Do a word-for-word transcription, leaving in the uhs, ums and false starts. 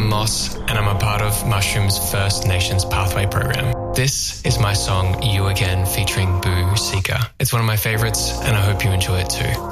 Ian Moss, and I'm a part of Mushroom's First Nations Pathway program. This is my song You Again featuring Boo Seeker. It's one of my favorites, and I hope you enjoy it too.